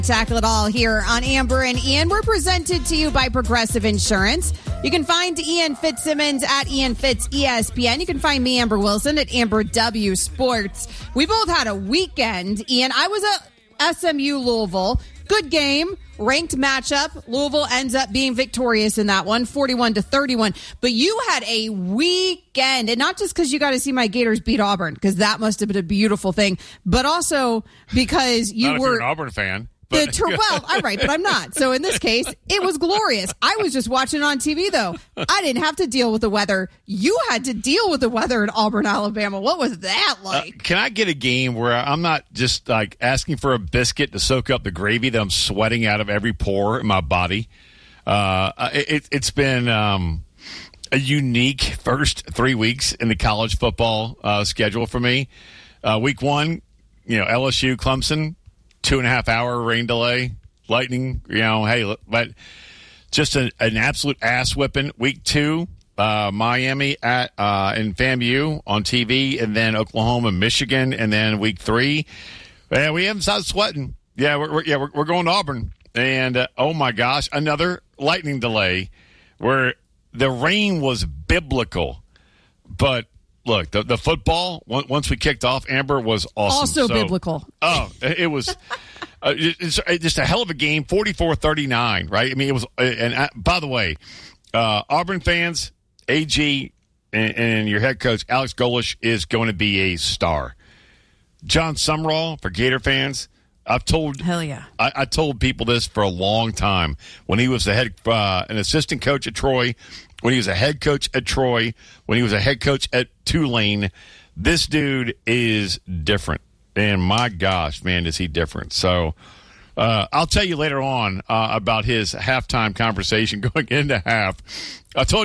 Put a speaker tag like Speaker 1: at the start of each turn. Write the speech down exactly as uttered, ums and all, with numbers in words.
Speaker 1: Tackle it all here on Amber and Ian. We're presented to you by Progressive Insurance. You can find Ian Fitzsimmons at Ian Fitz E S P N. You can find me, Amber Wilson, at Amber W Sports. We both had a weekend, Ian. I was at S M U Louisville. Good game, ranked matchup. Louisville ends up being victorious in that one, forty-one to thirty-one. But you had a weekend, and not just because you got to see my Gators beat Auburn, because that must have been a beautiful thing, but also because you
Speaker 2: not
Speaker 1: were
Speaker 2: if you're an Auburn fan.
Speaker 1: The ter- well, all right, but I'm not. So in this case, it was glorious. I was just watching on T V, though. I didn't have to deal with the weather. You had to deal with the weather in Auburn, Alabama. What was that like?
Speaker 2: Uh, can I get a game where I'm not just like asking for a biscuit to soak up the gravy that I'm sweating out of every pore in my body? Uh, it, it's been um, a unique first three weeks in the college football uh, schedule for me. Uh, week one, you know, L S U, Clemson. Two and a half hour rain delay, lightning, you know, hey, but just a, an absolute ass whipping. Week two, uh, Miami at uh, in FAMU on T V, and then Oklahoma, Michigan, and then week three, yeah, we haven't started sweating. Yeah, we're, we're yeah we're, we're going to Auburn, and uh, oh my gosh, another lightning delay where the rain was biblical, but. Look, the, the football, once we kicked off, Amber, was awesome.
Speaker 1: Also
Speaker 2: so,
Speaker 1: biblical.
Speaker 2: Oh, it was uh, it's, it's just a hell of a game, forty-four thirty-nine, right? I mean, it was – and uh, by the way, uh, Auburn fans, A G and, and your head coach, Alex Golesh, is going to be a star. John Sumrall, for Gator fans, I've told –
Speaker 1: Hell yeah.
Speaker 2: I, I told people this for a long time. When he was the head uh, – an assistant coach at Troy – when he was a head coach at Troy, when he was a head coach at Tulane, this dude is different. And my gosh, man, is he different. So uh, I'll tell you later on uh, about his halftime conversation going into half. I told